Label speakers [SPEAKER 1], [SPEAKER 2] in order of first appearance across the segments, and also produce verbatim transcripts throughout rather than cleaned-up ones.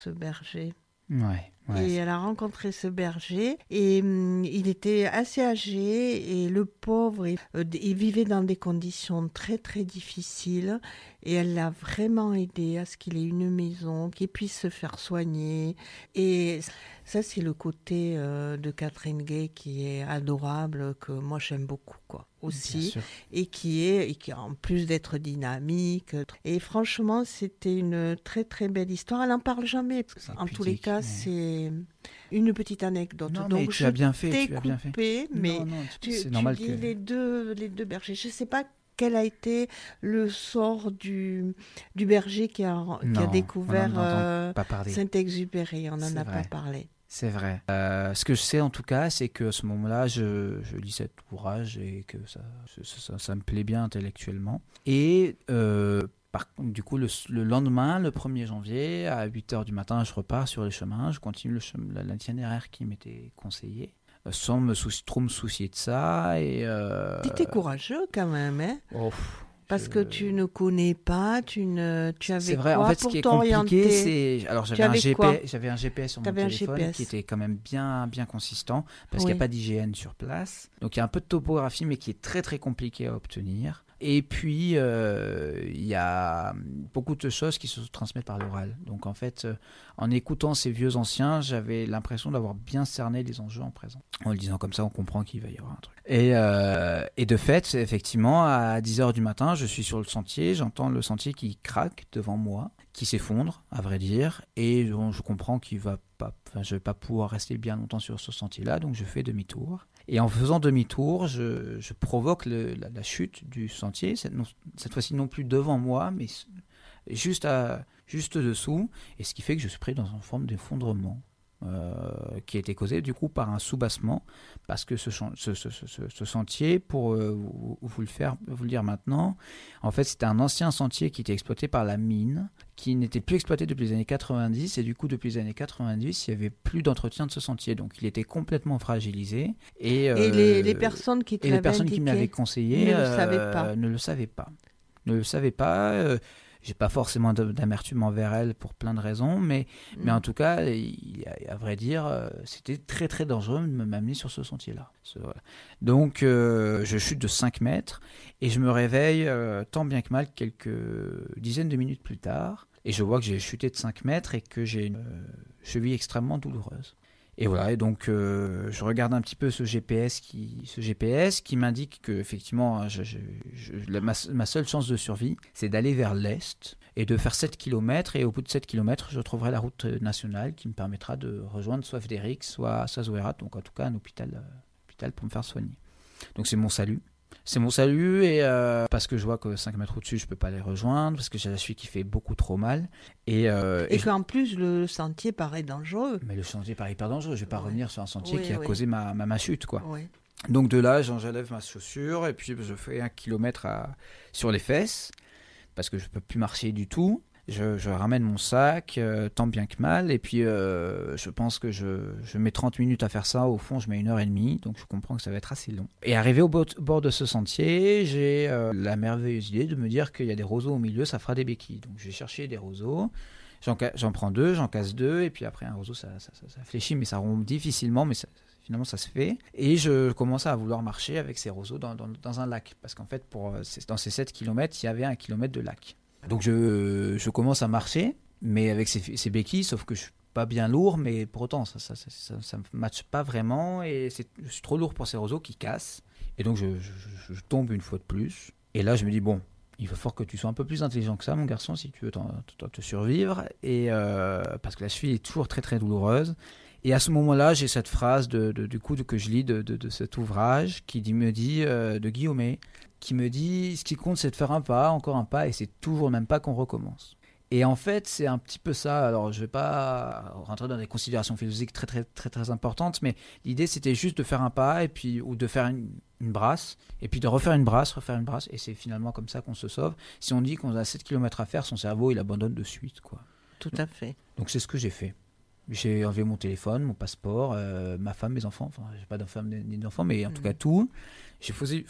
[SPEAKER 1] ce berger.
[SPEAKER 2] Ouais, ouais.
[SPEAKER 1] Et elle a rencontré ce berger et hum, il était assez âgé et le pauvre, il, euh, il vivait dans des conditions très très difficiles et elle l'a vraiment aidé à ce qu'il ait une maison, qu'il puisse se faire soigner. Et ça, c'est le côté euh, de Catherine Gay qui est adorable, que moi j'aime beaucoup, quoi,
[SPEAKER 2] Bien
[SPEAKER 1] aussi,
[SPEAKER 2] sûr.
[SPEAKER 1] et qui est, et qui en plus d'être dynamique. Et franchement, c'était une très très belle histoire. Elle n'en parle jamais.
[SPEAKER 2] C'est
[SPEAKER 1] En tous les
[SPEAKER 2] pudique,
[SPEAKER 1] cas,
[SPEAKER 2] mais-
[SPEAKER 1] c'est une petite anecdote.
[SPEAKER 2] Non, mais
[SPEAKER 1] Donc
[SPEAKER 2] tu
[SPEAKER 1] je
[SPEAKER 2] as bien fait,
[SPEAKER 1] t'ai
[SPEAKER 2] tu as bien fait.
[SPEAKER 1] coupé, mais
[SPEAKER 2] Non, non, tu-
[SPEAKER 1] tu,
[SPEAKER 2] c'est
[SPEAKER 1] tu
[SPEAKER 2] normal
[SPEAKER 1] dis
[SPEAKER 2] que...
[SPEAKER 1] les deux, les deux bergers. Je ne sais pas quel a été le sort du, du berger qui a, qui a
[SPEAKER 2] Non, on
[SPEAKER 1] découvert
[SPEAKER 2] n'en entend
[SPEAKER 1] euh,
[SPEAKER 2] pas parler.
[SPEAKER 1] Saint-Exupéry. On n'en
[SPEAKER 2] C'est
[SPEAKER 1] a pas
[SPEAKER 2] vrai.
[SPEAKER 1] parlé.
[SPEAKER 2] C'est vrai. Euh, ce que je sais en tout cas, c'est qu'à ce moment-là, je, je lis cet ouvrage et que ça, ça, ça- ça me plaît bien intellectuellement. Et euh, par contre, du coup, le, le lendemain, le premier janvier, à huit heures du matin, je repars sur les chemins, je continue le chem- l'itinéraire qui m'était conseillé, euh, sans me souci- trop me soucier de ça. Et, euh,
[SPEAKER 1] T'étais courageux quand même, hein?
[SPEAKER 2] oh, pff,
[SPEAKER 1] Parce
[SPEAKER 2] je-
[SPEAKER 1] que tu ne connais pas, tu, ne, tu avais
[SPEAKER 2] C'est vrai, en
[SPEAKER 1] quoi
[SPEAKER 2] fait, ce
[SPEAKER 1] pour
[SPEAKER 2] qui est compliqué,
[SPEAKER 1] t'orienter?
[SPEAKER 2] c'est. Alors,
[SPEAKER 1] Tu
[SPEAKER 2] j'avais un,
[SPEAKER 1] avais
[SPEAKER 2] G
[SPEAKER 1] quoi?
[SPEAKER 2] P S, j'avais un G P S sur mon
[SPEAKER 1] T'avais un
[SPEAKER 2] téléphone
[SPEAKER 1] G P S.
[SPEAKER 2] qui était quand même bien, bien consistant, parce qu'il
[SPEAKER 1] Oui.
[SPEAKER 2] n'y a pas d'I G N sur place. Donc, il y a un peu de topographie, mais qui est très, très compliqué à obtenir. Et puis, euh, il y a beaucoup de choses qui se transmettent par l'oral. Donc, en fait, euh, en écoutant ces vieux anciens, j'avais l'impression d'avoir bien cerné les enjeux en présent. En le disant comme ça, on comprend qu'il va y avoir un truc. Et, euh, et de fait, effectivement, à dix heures du matin, je suis sur le sentier, j'entends le sentier qui craque devant moi, qui s'effondre, à vrai dire, et bon, je comprends qu'il va pas, enfin, je vais pas pouvoir rester bien longtemps sur ce sentier-là, donc je fais demi-tour. Et en faisant demi-tour, je, je provoque le, la, la chute du sentier, cette, non, cette fois-ci non plus devant moi, mais juste, à, juste dessous, et ce qui fait que je suis pris dans une forme d'effondrement. Euh, qui a été causé du coup par un soubassement, parce que ce, ce, ce, ce, ce sentier, pour euh, vous, vous le faire, vous le dire maintenant, en fait c'était un ancien sentier qui était exploité par la mine, qui n'était plus exploité depuis les années quatre-vingt-dix, et du coup depuis les années quatre-vingt-dix il n'y avait plus d'entretien de ce sentier, donc il était complètement fragilisé, et, euh,
[SPEAKER 1] Et les, les personnes qui te
[SPEAKER 2] et les
[SPEAKER 1] l'avaient
[SPEAKER 2] personnes qui me l'avaient
[SPEAKER 1] indiqué
[SPEAKER 2] conseillé
[SPEAKER 1] ne le
[SPEAKER 2] euh,
[SPEAKER 1] savaient pas.
[SPEAKER 2] ne le savaient pas. Ne le savaient pas. Euh, j'ai pas forcément d'amertume envers elle pour plein de raisons, mais, mm. mais en tout cas, il, à vrai dire, euh, c'était très très dangereux de m'amener sur ce sentier-là. Ce, voilà. Donc, euh, je chute de cinq mètres et je me réveille euh, tant bien que mal quelques dizaines de minutes plus tard, et je vois que j'ai chuté de cinq mètres et que j'ai une euh, cheville extrêmement douloureuse. Et voilà, et donc euh, je regarde un petit peu ce G P S qui, ce G P S qui m'indique que effectivement, je, je, je, la, ma, ma seule chance de survie, c'est d'aller vers l'est et de faire sept kilomètres. Et au bout de sept kilomètres, je trouverai la route nationale qui me permettra de rejoindre soit Frédéric, soit Sazouerat, donc en tout cas un hôpital, euh, hôpital pour me faire soigner. Donc c'est mon salut. C'est mon salut, et euh, parce que je vois que cinq mètres au-dessus, je ne peux pas les rejoindre, parce que j'ai la cheville qui fait beaucoup trop mal. Et, euh,
[SPEAKER 1] et, et
[SPEAKER 2] je...
[SPEAKER 1] qu'en plus, le sentier paraît dangereux.
[SPEAKER 2] Mais le sentier paraît hyper dangereux. Je ne vais pas ouais. revenir sur un sentier
[SPEAKER 1] oui,
[SPEAKER 2] qui a
[SPEAKER 1] oui.
[SPEAKER 2] causé ma, ma, ma chute, quoi.
[SPEAKER 1] Oui.
[SPEAKER 2] Donc de là, j'enlève ma chaussure, et puis je fais un kilomètre à... sur les fesses, parce que je ne peux plus marcher du tout. Je, je ramène mon sac, euh, tant bien que mal, et puis euh, je pense que je, je mets trente minutes à faire ça. Au fond, je mets une heure et demie, donc je comprends que ça va être assez long. Et arrivé au bord, bord de ce sentier, j'ai euh, la merveilleuse idée de me dire qu'il y a des roseaux au milieu, ça fera des béquilles. Donc je vais chercher des roseaux, j'en, j'en prends deux, j'en casse deux, et puis après un roseau, ça, ça, ça, ça fléchit, mais ça rompt difficilement, mais ça, finalement ça se fait. Et je commence à vouloir marcher avec ces roseaux dans, dans, dans un lac, parce qu'en fait, pour, dans ces sept kilomètres, il y avait un kilomètre de lac. Donc je, je commence à marcher, mais avec ces, ces béquilles, sauf que je suis pas bien lourd, mais pour autant ça ça, ça, ça, ça me matche pas vraiment, et c'est, je suis trop lourd pour ces roseaux qui cassent, et donc je, je, je tombe une fois de plus. Et là je me dis bon, il va falloir que tu sois un peu plus intelligent que ça, mon garçon, si tu veux t'en, t'en, te survivre, et euh, parce que la cheville est toujours très très douloureuse. Et à ce moment-là, j'ai cette phrase de, de, du coup de, que je lis de, de, de cet ouvrage qui dit, me dit, euh, de Guillaumet, qui me dit, ce qui compte c'est de faire un pas, encore un pas, et c'est toujours le même pas qu'on recommence. Et en fait, c'est un petit peu ça. Alors, je ne vais pas rentrer dans des considérations philosophiques très, très, très, très importantes, mais l'idée, c'était juste de faire un pas, et puis, ou de faire une, une brasse, et puis de refaire une brasse, refaire une brasse, et c'est finalement comme ça qu'on se sauve. Si on dit qu'on a sept kilomètres à faire, son cerveau, il abandonne de suite, quoi.
[SPEAKER 1] Tout à fait.
[SPEAKER 2] Donc, c'est ce que j'ai fait. J'ai enlevé mon téléphone, mon passeport, euh, ma femme, mes enfants. Enfin, j'ai pas d'enfants ni d'enfants, mais en mmh. tout cas tout. J'ai posé,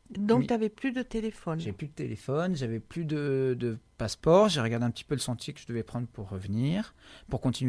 [SPEAKER 1] Donc,
[SPEAKER 2] Oui.
[SPEAKER 1] tu n'avais plus de téléphone.
[SPEAKER 2] J'ai plus de téléphone, j'avais plus de, de passeport. J'ai regardé un petit peu le sentier que je devais prendre pour revenir, pour continuer